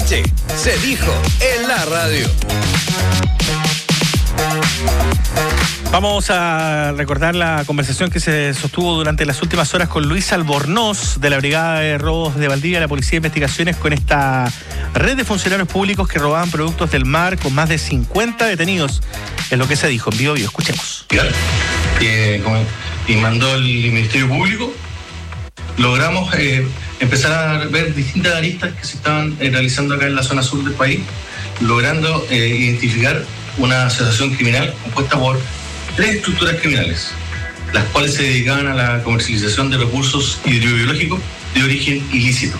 noche se dijo en la radio. Vamos a recordar la conversación que se sostuvo durante las últimas horas con Luis Albornoz de la Brigada de Robos de Valdivia, la Policía de Investigaciones, con esta red de funcionarios públicos que robaban productos del mar, con más de 50 detenidos. Es lo que se dijo en Bio Bio. Escuchemos. Y mandó el Ministerio Público. Logramos empezar a ver distintas aristas que se estaban realizando acá en la zona sur del país, logrando identificar una asociación criminal compuesta por 3 estructuras criminales, las cuales se dedicaban a la comercialización de recursos hidrobiológicos de origen ilícito.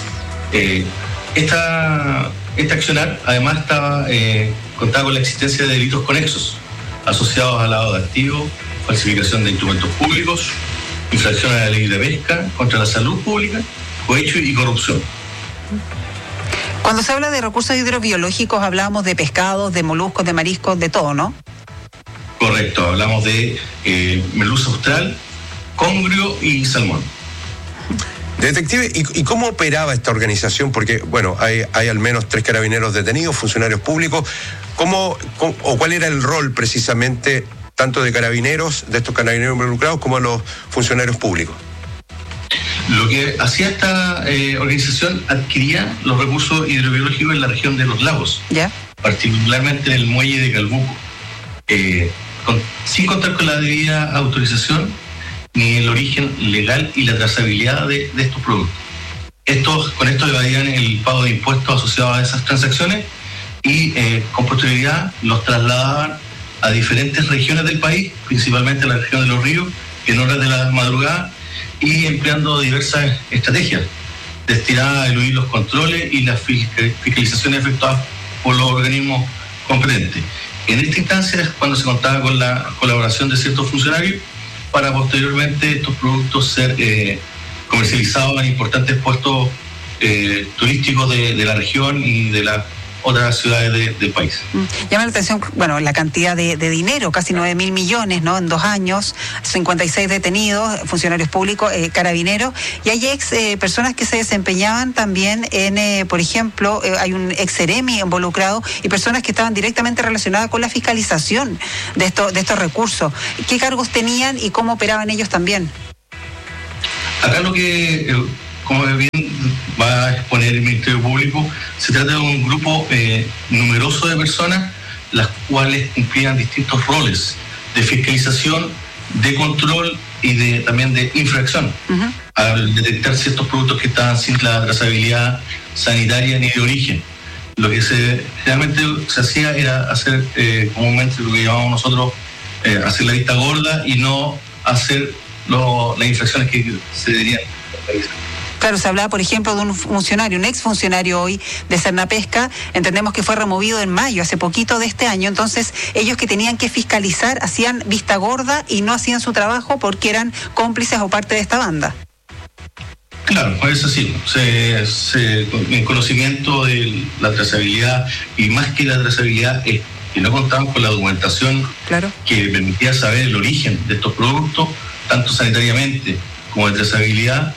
Esta accionar además contaba con la existencia de delitos conexos asociados al lavado de activos, falsificación de instrumentos públicos, infracción a la ley de pesca, contra la salud pública, cohecho y corrupción. Cuando se habla de recursos hidrobiológicos hablamos de pescados, de moluscos, de mariscos, de todo, ¿no? Correcto, hablamos de merluza austral, congrio y salmón. Detective, ¿y cómo operaba esta organización? Porque, bueno, hay al menos 3 carabineros detenidos, funcionarios públicos. ¿Cuál era el rol precisamente tanto de carabineros, de estos carabineros involucrados, como de los funcionarios públicos? Lo que hacía esta organización, adquiría los recursos hidrobiológicos en la región de los lagos, particularmente en el muelle de Calbuco, sin contar con la debida autorización ni el origen legal y la trazabilidad de estos productos. Con esto evadían el pago de impuestos asociados a esas transacciones y con posterioridad los trasladaban a diferentes regiones del país, principalmente la región de Los Ríos, en horas de la madrugada, y empleando diversas estrategias destinadas a eludir los controles y las fiscalizaciones efectuadas por los organismos competentes. En esta instancia es cuando se contaba con la colaboración de ciertos funcionarios para posteriormente estos productos ser comercializados en importantes puestos turísticos de la región y de las otras ciudades del país. Llama la atención, bueno, la cantidad de dinero, casi 9.000 millones, ¿no? En 2 años, 56 detenidos, funcionarios públicos, carabineros, y hay personas que se desempeñaban también en, por ejemplo, hay un ex-Ceremi involucrado y personas que estaban directamente relacionadas con la fiscalización de estos recursos. ¿Qué cargos tenían y cómo operaban ellos también? Acá lo que, como bien va a exponer el Ministerio Público, se trata de un grupo numeroso de personas, las cuales cumplían distintos roles de fiscalización, de control y también de infracción, al detectar ciertos productos que estaban sin la trazabilidad sanitaria ni de origen. Lo que realmente se hacía era hacer comúnmente lo que llamamos nosotros hacer la vista gorda y no hacer las infracciones que se deberían realizar. Claro, se hablaba, por ejemplo, de un funcionario, un exfuncionario hoy de Cernapesca, entendemos que fue removido en mayo, hace poquito de este año, entonces ellos que tenían que fiscalizar hacían vista gorda y no hacían su trabajo porque eran cómplices o parte de esta banda. Claro, es así, en conocimiento de la trazabilidad, y más que la trazabilidad, que no contaban con la documentación que permitía saber el origen de estos productos, tanto sanitariamente como de trazabilidad,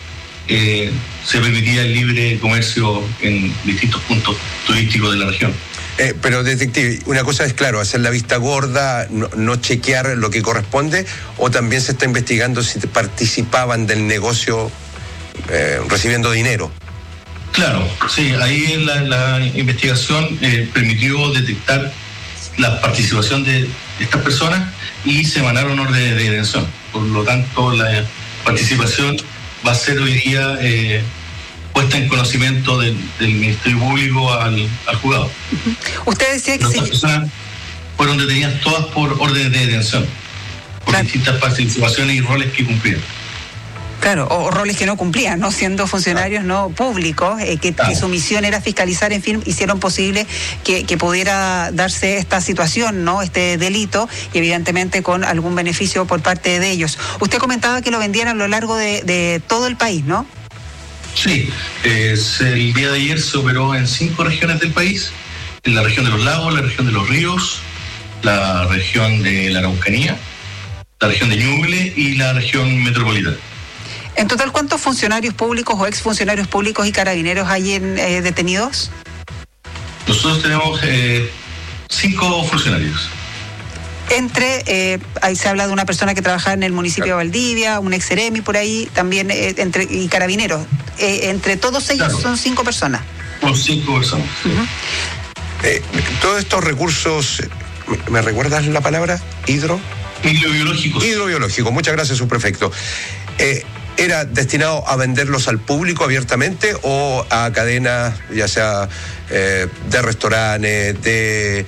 se permitía el libre comercio en distintos puntos turísticos de la región. Pero, detective, una cosa es, claro, hacer la vista gorda, no chequear lo que corresponde, o también se está investigando si participaban del negocio recibiendo dinero. Claro, sí, ahí la investigación permitió detectar la participación de estas personas y se emanaron órdenes de detención. Por lo tanto, la participación va a ser hoy día puesta en conocimiento del Ministerio Público al juzgado. Usted decía que estas personas fueron detenidas todas por órdenes de detención, por distintas participaciones y roles que cumplían. Claro, o roles que no cumplían, ¿no? Siendo funcionarios no públicos, que su misión era fiscalizar, en fin, hicieron posible que pudiera darse esta situación, ¿no? Este delito, y evidentemente con algún beneficio por parte de ellos. Usted comentaba que lo vendían a lo largo de todo el país, ¿no? Sí, el día de ayer se operó en 5 regiones del país, en la región de los lagos, la región de los ríos, la región de la Araucanía, la región de Ñuble y la región metropolitana. En total, ¿cuántos funcionarios públicos o exfuncionarios públicos y carabineros hay detenidos? Nosotros tenemos 5 funcionarios. Ahí se habla de una persona que trabaja en el municipio de Valdivia, un ex-seremi por ahí, también y carabineros. Entre todos ellos son 5 personas. Son 5 personas. Todos estos recursos, ¿me recuerdas la palabra? Hidrobiológicos. Hidrobiológico, muchas gracias, subprefecto. ¿Era destinado a venderlos al público abiertamente o a cadenas, ya sea de restaurantes, de,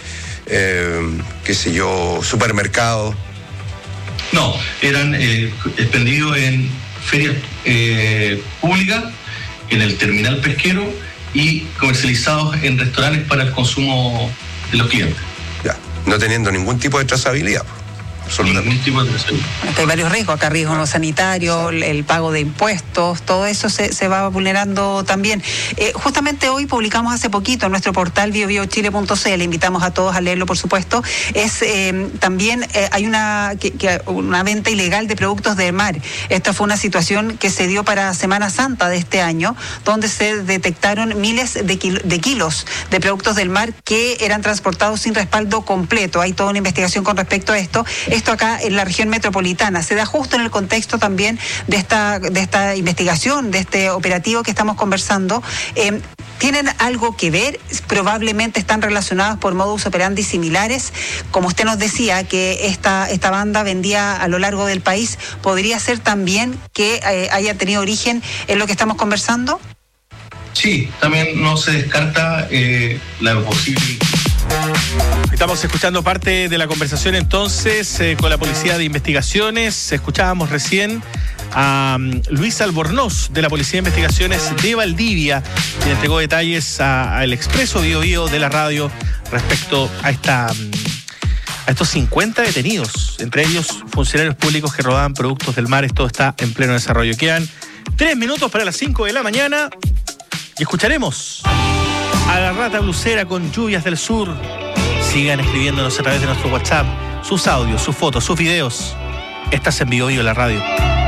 qué sé yo, supermercados? No, eran expendidos en ferias públicas, en el terminal pesquero y comercializados en restaurantes para el consumo de los clientes. Ya, no teniendo ningún tipo de trazabilidad. Ningún tipo de trazabilidad. Hay varios riesgos, acá riesgos en lo sanitario, el pago de impuestos, todo eso se va vulnerando también. Justamente hoy publicamos hace poquito en nuestro portal biobiochile.cl, invitamos a todos a leerlo, por supuesto. También hay una venta ilegal de productos del mar. Esta fue una situación que se dio para Semana Santa de este año, donde se detectaron miles de kilos de productos del mar que eran transportados sin respaldo completo. Hay toda una investigación con respecto a esto. Esto acá en la región metropolitana se da justo en el contexto también de esta investigación, de este operativo que estamos conversando. ¿Tienen algo que ver? Probablemente están relacionados por modus operandi similares. Como usted nos decía, que esta banda vendía a lo largo del país, ¿podría ser también que haya tenido origen en lo que estamos conversando? Sí, también no se descarta la posible. Estamos escuchando parte de la conversación entonces con la Policía de Investigaciones. Escuchábamos recién a Luis Albornoz de la Policía de Investigaciones de Valdivia, quien entregó detalles al Expreso Bio Bio de la radio respecto a estos 50 detenidos, entre ellos funcionarios públicos que robaban productos del mar. Esto está en pleno desarrollo. Quedan 3 minutos para las 5 de la mañana y escucharemos a la Rata Blusera con Lluvias del Sur. Sigan escribiéndonos a través de nuestro WhatsApp sus audios, sus fotos, sus videos. Estás en Bio Bio, la radio.